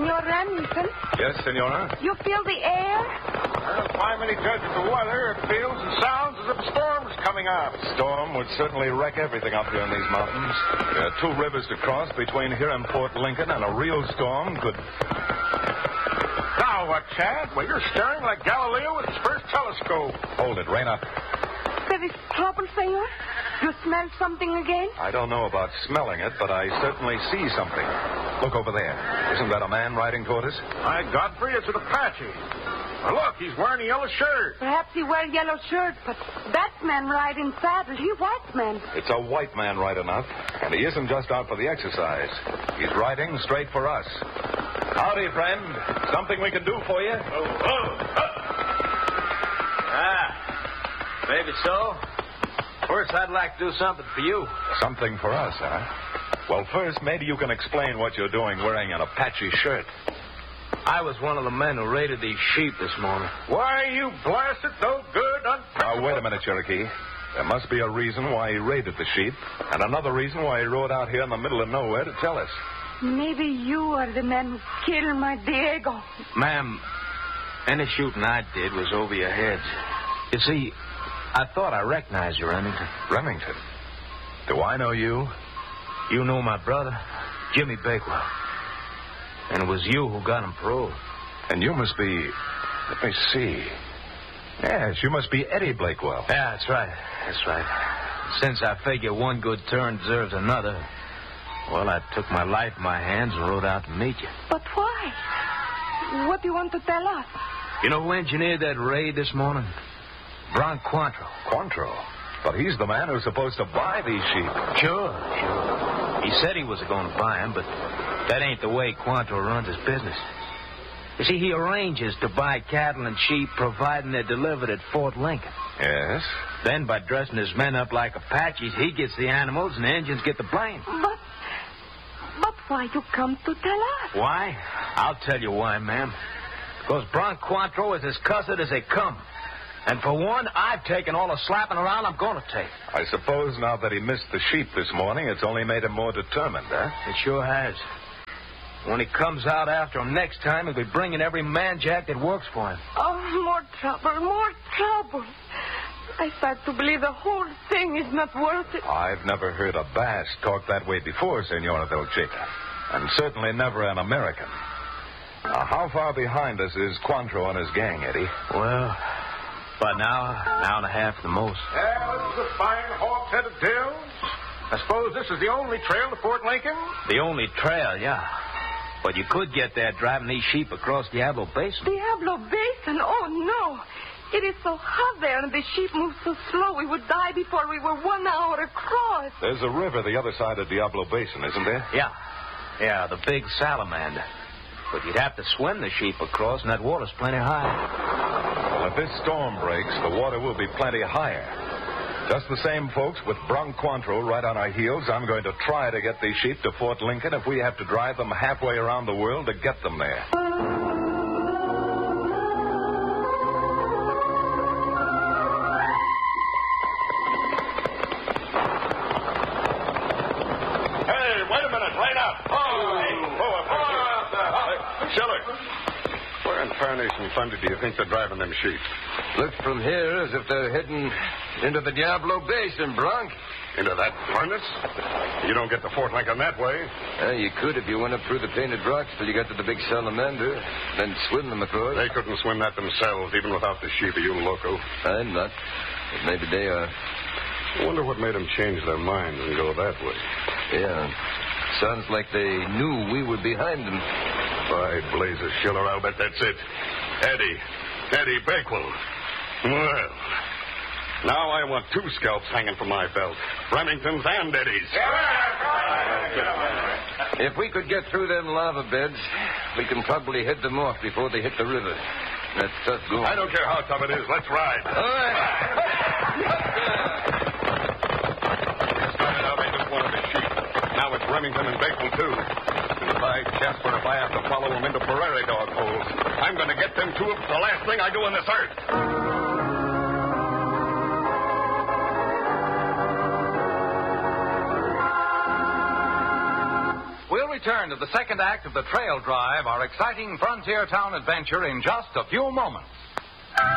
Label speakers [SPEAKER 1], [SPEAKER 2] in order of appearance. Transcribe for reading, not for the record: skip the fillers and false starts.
[SPEAKER 1] Senor Remington.
[SPEAKER 2] Yes, Senora?
[SPEAKER 1] You feel the air?
[SPEAKER 2] Well, by many judges of weather, it feels and sounds as if a storm's coming up. A storm would certainly wreck everything up here in these mountains. There are 2 rivers to cross between here and Fort Lincoln, and a real storm could...
[SPEAKER 3] Now what, Chad? Well, you're staring like Galileo with his first telescope.
[SPEAKER 2] Hold it, rein up.
[SPEAKER 1] There is trouble, Senor? You smell something again?
[SPEAKER 2] I don't know about smelling it, but I certainly see something. Look over there. Isn't that a man riding toward us?
[SPEAKER 3] My Godfrey, it's an Apache. Now, look, he's wearing a yellow shirt.
[SPEAKER 1] Perhaps he wears yellow shirt, but that man riding saddle, he white man.
[SPEAKER 2] It's a white man right enough, and he isn't just out for the exercise. He's riding straight for us. Howdy, friend. Something we can do for you?
[SPEAKER 4] Maybe so. First, I'd like to do something for you.
[SPEAKER 2] Something for us, huh? Well, first, maybe you can explain what you're doing wearing an Apache shirt.
[SPEAKER 4] I was one of the men who raided these sheep this morning.
[SPEAKER 3] Why, you blasted, no good,
[SPEAKER 2] Now, wait a minute, Cherokee. There must be a reason why he raided the sheep, and another reason why he rode out here in the middle of nowhere to tell us.
[SPEAKER 1] Maybe you are the man who killed my Diego.
[SPEAKER 4] Ma'am, any shooting I did was over your heads. You see, I thought I recognized you, Remington.
[SPEAKER 2] Remington? Do I know you?
[SPEAKER 4] You know my brother, Jimmy Bakewell. And it was you who got him paroled.
[SPEAKER 2] And you must be... Let me see. Yes, you must be Eddie Blakewell.
[SPEAKER 4] Yeah, that's right. That's right. Since I figure one good turn deserves another, well, I took my life in my hands and rode out to meet you.
[SPEAKER 1] But why? What do you want to tell us?
[SPEAKER 4] You know who engineered that raid this morning? Bron Quantrill.
[SPEAKER 2] Quantrill? But he's the man who's supposed to buy these sheep.
[SPEAKER 4] Sure. He said he was going to buy them, but that ain't the way Quantrill runs his business. You see, he arranges to buy cattle and sheep providing they're delivered at Fort Lincoln.
[SPEAKER 2] Yes?
[SPEAKER 4] Then, by dressing his men up like Apaches, he gets the animals and the engines get the blame.
[SPEAKER 1] But why you come to tell us?
[SPEAKER 4] Why? I'll tell you why, ma'am. Because Bron Quantrill is as cussed as they come. And for one, I've taken all the slapping around I'm going to take.
[SPEAKER 2] I suppose now that he missed the sheep this morning, it's only made him more determined, huh?
[SPEAKER 4] It sure has. When he comes out after him next time, he'll be bringing every man-jack that works for him.
[SPEAKER 1] Oh, more trouble. I start to believe the whole thing is not worth it.
[SPEAKER 2] I've never heard a bass talk that way before, Senora Del Chica. And certainly never an American. Now, how far behind us is Quantrill and his gang, Eddie?
[SPEAKER 4] Well, about an hour and a half at the most.
[SPEAKER 3] Yeah, this is a fine hawk-headed deal. I suppose this is the only trail to Fort Lincoln?
[SPEAKER 4] The only trail, yeah. But you could get there driving these sheep across Diablo Basin.
[SPEAKER 1] Diablo Basin? Oh, no. It is so hot there, and the sheep move so slow we would die before we were 1 hour across.
[SPEAKER 2] There's a river the other side of Diablo Basin, isn't there?
[SPEAKER 4] Yeah, the big Salamander. But you'd have to swim the sheep across, and that water's plenty high.
[SPEAKER 2] Well, if this storm breaks, the water will be plenty higher. Just the same, folks, with Bron Quantrill right on our heels, I'm going to try to get these sheep to Fort Lincoln if we have to drive them halfway around the world to get them there.
[SPEAKER 3] Hey, wait a minute. Line up. Schiller. Where in tarnation thunder do you think they're driving them sheep?
[SPEAKER 5] Looks from here as if they're heading into the Diablo Basin, Bronc.
[SPEAKER 3] Into that furnace? You don't get to Fort Lincoln that way.
[SPEAKER 5] You could if you went up through the painted rocks till you got to the big Salamander, then swim them across.
[SPEAKER 3] They couldn't swim that themselves, even without the sheep. Are you loco?
[SPEAKER 5] I'm not. But maybe they are.
[SPEAKER 3] I wonder what made them change their minds and go that way.
[SPEAKER 5] Yeah. Sounds like they knew we were behind them.
[SPEAKER 3] By blazes, Schiller, I'll bet that's it. Eddie Bakewell. Well, now I want 2 scalps hanging from my belt. Remington's and Eddie's.
[SPEAKER 5] If we could get through them lava beds, we can probably head them off before they hit the river. That's tough going.
[SPEAKER 3] I don't care how tough it is. Let's ride.
[SPEAKER 5] All right.
[SPEAKER 3] Started out, I just wanted the sheep. Now it's Remington and Bakewell, too. And by Jasper, if I have to follow them into prairie dog holes, I'm going to get them 2 of the last thing I do on this earth. We'll
[SPEAKER 6] return to the second act of the Trail Drive, our exciting frontier town adventure in just a few moments.